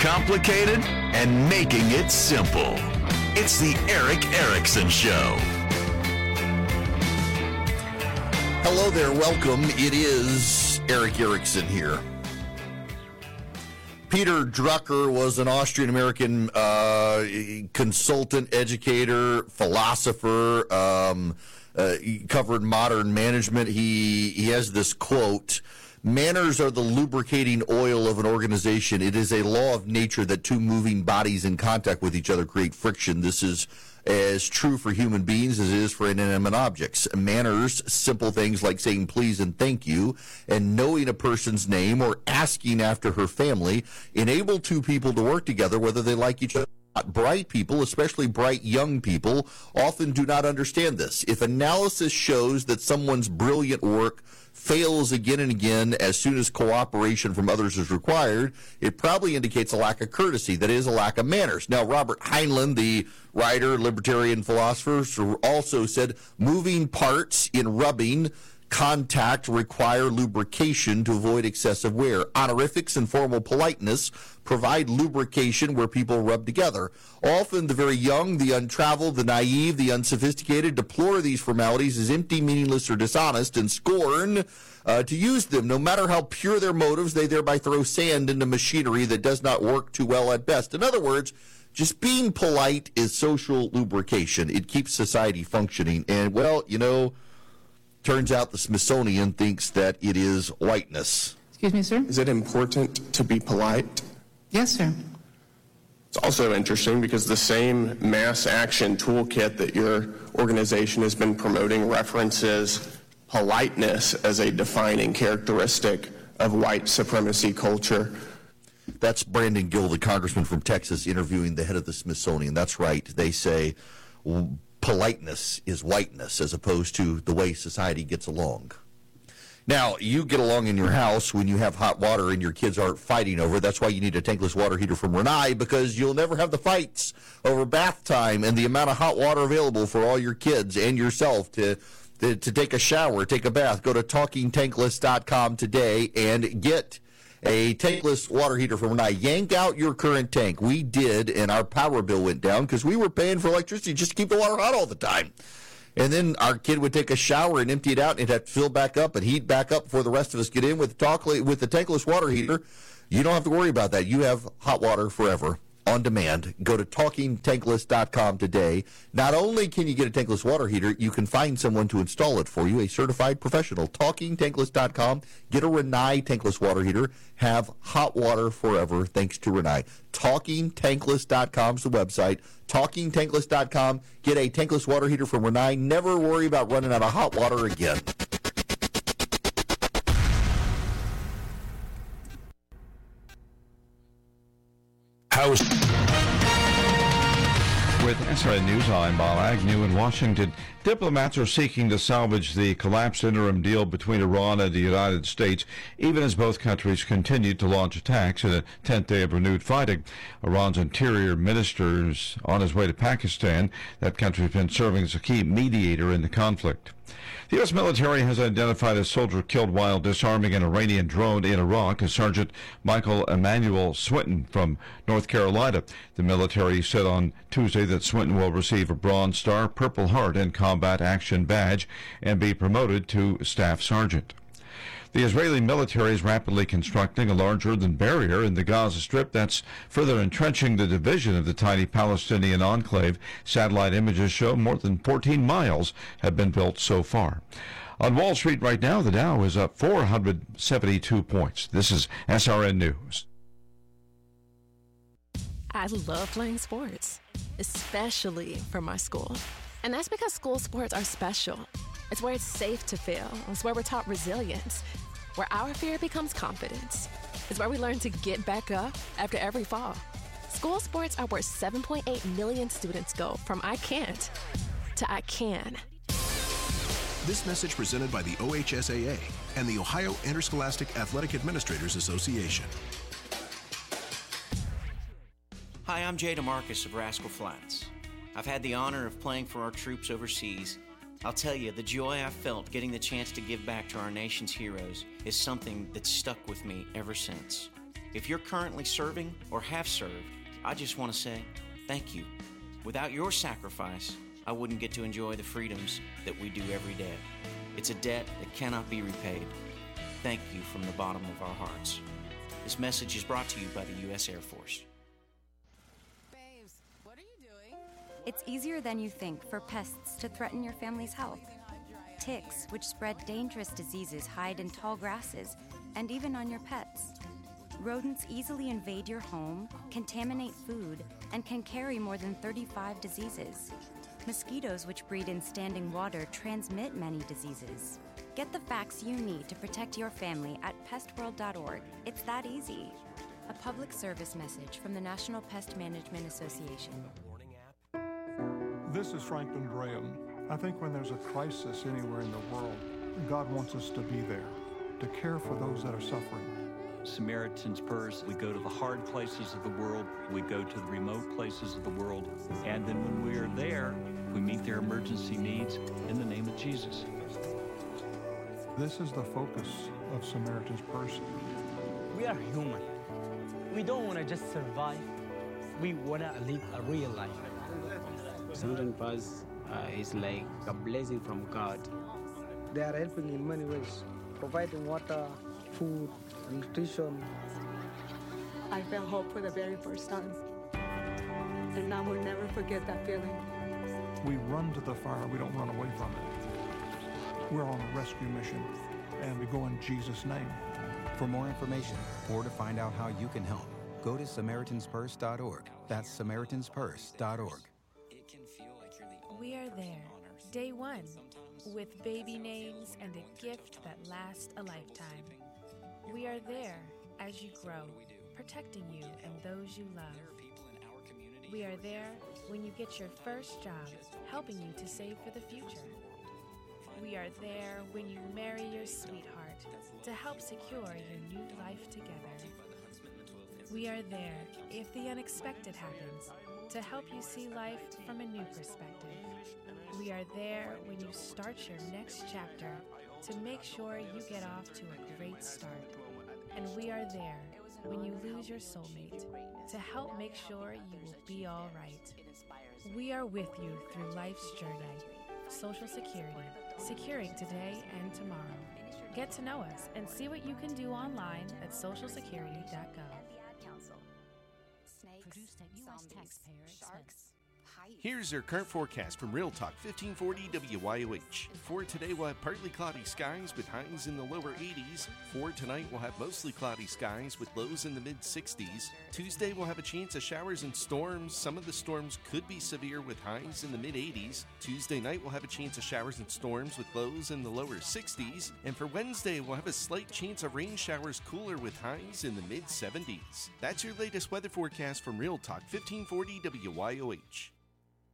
complicated and making it simple. It's the Erick Erickson Show. Hello there, welcome. It is Erick Erickson here. Peter Drucker was an Austrian-American consultant, educator, philosopher, he covered modern management. He has this quote: "Manners are the lubricating oil of an organization. It is a law of nature that two moving bodies in contact with each other create friction. This is as true for human beings as it is for inanimate objects. Manners, simple things like saying please and thank you, and knowing a person's name or asking after her family, enable two people to work together whether they like each other. Bright people, especially bright young people, often do not understand this. If analysis shows that someone's brilliant work fails again and again as soon as cooperation from others is required, it probably indicates a lack of courtesy, that is, a lack of manners." Now, Robert Heinlein, the writer, libertarian philosopher, also said moving parts in rubbing contact require lubrication to avoid excessive wear. Honorifics and formal politeness provide lubrication where people rub together. Often the very young, the untraveled, the naive, the unsophisticated deplore these formalities as empty, meaningless, or dishonest, and scorn to use them. No matter how pure their motives, they thereby throw sand into machinery that does not work too well at best. In other words, just being polite is social lubrication. It keeps society functioning. And, well, you know, turns out the Smithsonian thinks that it is whiteness. Excuse me, sir? Is it important to be polite? Yes, sir. It's also interesting because the same mass action toolkit that your organization has been promoting references politeness as a defining characteristic of white supremacy culture. That's Brandon Gill, the congressman from Texas, interviewing the head of the Smithsonian. That's right. They say politeness is whiteness as opposed to the way society gets along. Now, you get along in your house when you have hot water and your kids aren't fighting over it. That's why you need a tankless water heater from Rinnai, because you'll never have the fights over bath time and the amount of hot water available for all your kids and yourself to take a shower, take a bath. Go to TalkingTankless.com today and get a tankless water heater from Rinnai. Yank out your current tank. We did, and our power bill went down because we were paying for electricity just to keep the water hot all the time. And then our kid would take a shower and empty it out, and it'd have to fill back up and heat back up before the rest of us get in. With the tankless water heater, you don't have to worry about that. You have hot water forever, on demand. Go to TalkingTankless.com today. Not only can you get a tankless water heater, you can find someone to install it for you, a certified professional. TalkingTankless.com. Get a Rinnai tankless water heater. Have hot water forever thanks to Rinnai. TalkingTankless.com is the website. TalkingTankless.com. Get a tankless water heater from Rinnai. Never worry about running out of hot water again. With SRN News, I'm Bob Agnew in Washington. Diplomats are seeking to salvage the collapsed interim deal between Iran and the United States, even as both countries continue to launch attacks in a 10th day of renewed fighting. Iran's interior minister is on his way to Pakistan. That country has been serving as a key mediator in the conflict. The U.S. military has identified a soldier killed while disarming an Iranian drone in Iraq as Sergeant Michael Emmanuel Swinton from North Carolina. The military said on Tuesday that Swinton will receive a Bronze Star, Purple Heart, and Combat Action Badge and be promoted to Staff Sergeant. The Israeli military is rapidly constructing a large earthen barrier in the Gaza Strip that's further entrenching the division of the tiny Palestinian enclave. Satellite images show more than 14 miles have been built so far. On Wall Street right now, the Dow is up 472 points. This is SRN News. I love playing sports, especially for my school. And that's because school sports are special. It's where it's safe to fail. It's where we're taught resilience, where our fear becomes confidence. It's where we learn to get back up after every fall. School sports are where 7.8 million students go from I can't to I can. This message presented by the OHSAA and the Ohio Interscholastic Athletic Administrators Association. Hi, I'm Jay DeMarcus of Rascal Flats. I've had the honor of playing for our troops overseas. I'll tell you, the joy I felt getting the chance to give back to our nation's heroes is something that's stuck with me ever since. If you're currently serving or have served, I just want to say thank you. Without your sacrifice, I wouldn't get to enjoy the freedoms that we do every day. It's a debt that cannot be repaid. Thank you from the bottom of our hearts. This message is brought to you by the U.S. Air Force. Babes, what are you doing? It's easier than you think for pests to threaten your family's health. Ticks, which spread dangerous diseases, hide in tall grasses and even on your pets. Rodents easily invade your home, contaminate food, and can carry more than 35 diseases. Mosquitoes, which breed in standing water, transmit many diseases. Get the facts you need to protect your family at pestworld.org. It's that easy. A public service message from the National Pest Management Association. This is Franklin Graham. I think when there's a crisis anywhere in the world, God wants us to be there, to care for those that are suffering. Samaritan's Purse, we go to the hard places of the world, we go to the remote places of the world, and then when we are there, we meet their emergency needs in the name of Jesus. This is the focus of Samaritan's Purse. We are human. We don't want to just survive. We want to live a real life. Samaritan's Purse is like a blessing from God. They are helping in many ways, providing water, food, nutrition. I felt hope for the very first time, and I will never forget that feeling. We run to the fire, we don't run away from it. We're on a rescue mission, and we go in Jesus' name. For more information or to find out how you can help, go to SamaritansPurse.org. That's SamaritansPurse.org. We are there, day one, with baby names and a gift that lasts a lifetime. We are there as you grow, protecting you and those you love. We are there when you get your first job, helping you to save for the future. We are there when you marry your sweetheart, to help secure your new life together. We are there if the unexpected happens, to help you see life from a new perspective. We are there when you start your next chapter, to make sure you get off to a great start. And we are there when you lose your soulmate, to help make sure you will be all right. We are with you through life's journey. Social Security, securing today and tomorrow. Get to know us and see what you can do online at socialsecurity.gov. Produced at U.S. taxpayer expense. Here's your current forecast from Real Talk 1540 WYOH. For today, we'll have partly cloudy skies with highs in the lower 80s. For tonight, we'll have mostly cloudy skies with lows in the mid-60s. Tuesday, we'll have a chance of showers and storms. Some of the storms could be severe with highs in the mid-80s. Tuesday night, we'll have a chance of showers and storms with lows in the lower 60s. And for Wednesday, we'll have a slight chance of rain showers, cooler with highs in the mid-70s. That's your latest weather forecast from Real Talk 1540 WYOH.